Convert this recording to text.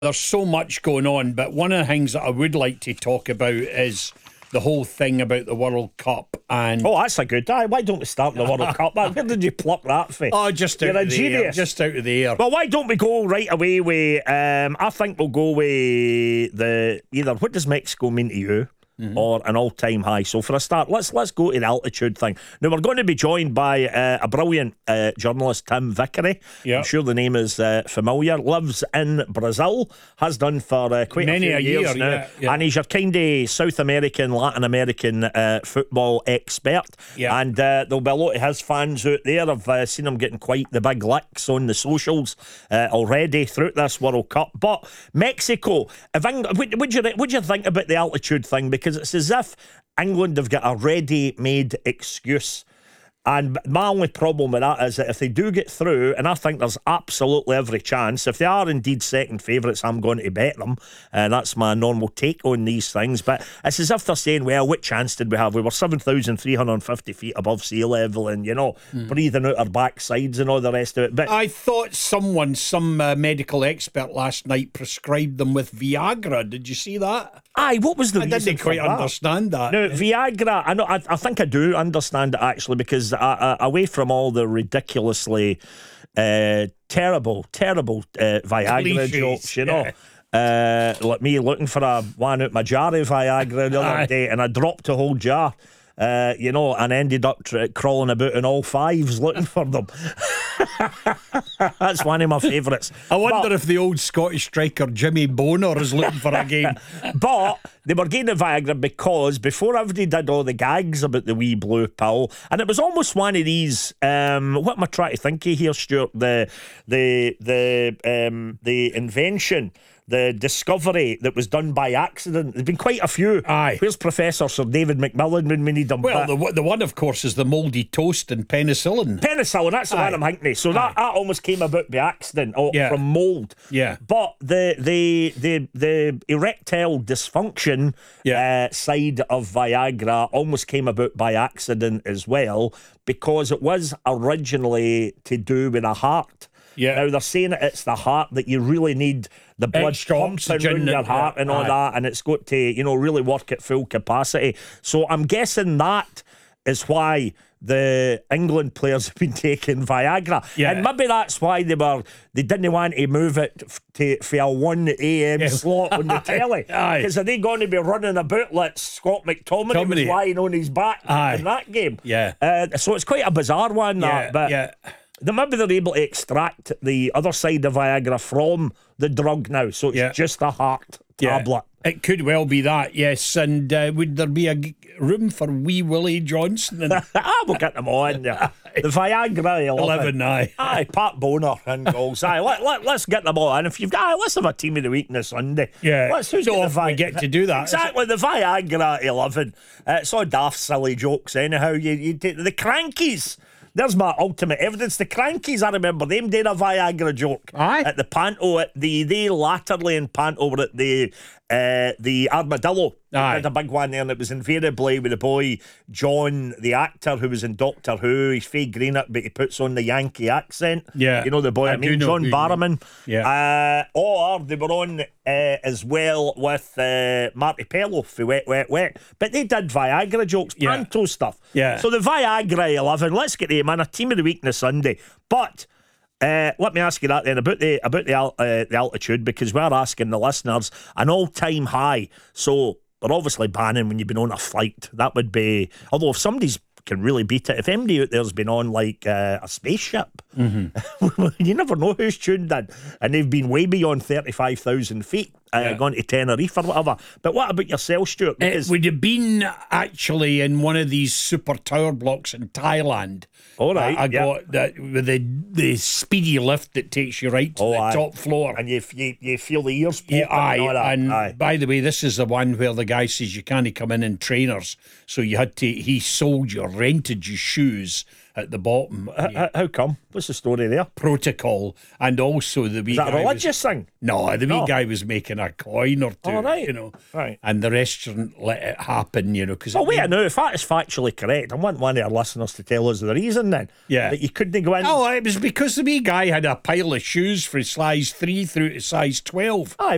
There's so much going on, but one of the things that I would like to talk about is the whole thing about the World Cup. And Oh, that's a good. Why don't we start the World Cup? Where did you pluck that for? just You're out a of the air, genius. just out of the air. Well, why don't we go right away with? I think we'll go with the either. What does Mexico mean to you? Or an all-time high. So for a start, let's go to the altitude thing. Now we're going to be joined by a brilliant journalist, Tim Vickery. Yeah. I'm sure the name is familiar. Lives in Brazil, has done for quite Many a few a years year, now, yeah. and he's your kind of South American, Latin American football expert. Yeah. And there'll be a lot of his fans out there. I've seen him getting quite the big licks on the socials already throughout this World Cup. But Mexico, would you think about the altitude thing? Because it's as if England have got a ready-made excuse. And my only problem with that is that if they do get through, and I think there's absolutely every chance, if they are indeed second favourites, I'm going to bet them. And that's my normal take on these things. But it's as if they're saying, well, what chance did we have? We were 7,350 feet above sea level and, breathing out our backsides and all the rest of it. But I thought some medical expert last night prescribed them with Viagra. Did you see that? aye, what was the I reason didn't for quite that? understand that. Now, Viagra, I know. I think I do understand it actually, because away from all the ridiculously terrible Viagra Cliches, jokes, yeah. like me looking for a one out my jar of Viagra the other Aye. day, and I dropped a whole jar. And ended up crawling about in all fives looking for them. That's one of my favourites. I wonder if the old Scottish striker Jimmy Boner is looking for a game. But they were getting the Viagra because before everybody did all the gags about the wee blue pill, and it was almost one of these. What am I trying to think of here, Stuart? The invention. The discovery that was done by accident. There's been quite a few. Aye. Where's Professor Sir David McMillan when we need him? Well, But the one, of course, is the mouldy toast and penicillin. penicillin, that's the Aye. one I'm thinking of. So that almost came about by accident Yeah. from mould. Yeah. But the erectile dysfunction Yeah. side of Viagra almost came about by accident as well, because it was originally to do with the heart. Yeah. Now they're saying that it's the heart that you really need the blood Extra pumping oxygen around your and- heart and all aye. that, and it's got to really work at full capacity. So I'm guessing that is why the England players have been taking Viagra. Yeah. And maybe that's why they didn't want to move it for a 1 a.m. slot on the telly. Aye. Because are they going to be running about like Scott McTominay was Tominay. lying on his back Aye. in that game? Yeah. So it's quite a bizarre one, that. But yeah. maybe they're able to extract the other side of Viagra from the drug now. So it's Yeah. just a heart tablet. It could well be that, yes. And would there be a room for wee Willie Johnson? And We'll get them on. The Viagra 11, aye. Aye, Pat Boner and goals. Aye, let's get them all. And if you've got, let's have a team of the week on a Sunday. Yeah, who's so got often we get to do that. Exactly, the Viagra 11. It's all daft, silly jokes. Anyhow, you take the Crankies. There's my ultimate evidence. The Crankies, I remember them doing a Viagra joke. Aye. At the Panto, they latterly in Panto were at the Armadillo. Aye. They had a big one there, and it was invariably with the boy John, the actor who was in Doctor Who. He's Faye Greenup, but he puts on the Yankee accent. Yeah. You know the boy I I do mean, know John who you Barrowman. Yeah. Or they were on as well with Marty Pello for Wet, Wet, Wet. But they did Viagra jokes, Yeah. Panto stuff. Yeah. So the Viagra 11, let's get them, man. A team of the week on a Sunday. But let me ask you that then about the altitude, because we're asking the listeners an all-time high. So we're obviously banning when you've been on a flight. That would be, although if somebody's can really beat it, if anybody out there's been on like a spaceship, you never know who's tuned in, and they've been way beyond 35,000 feet, gone to Tenerife or whatever. But what about yourself, Stuart? It Because would have been actually in one of these super tower blocks in Thailand. All right, I yeah. got that with the speedy lift that takes you right to the aye. top floor. and you feel the ears popping Yeah, aye, and all that. and Aye. by the way, this is the one where the guy says you can't come in trainers, so he sold you, rented you shoes at the bottom. How come? What's the story there? Protocol, and also the wee Is that a guy religious thing? No, the wee No. guy was making a coin or two, Oh, right. Right. and the restaurant let it happen, because Well, wait now, if that is factually correct, I want one of our listeners to tell us the reason then. Yeah. That you couldn't go in. Oh, it was because the wee guy had a pile of shoes from size 3 through to size 12. Aye,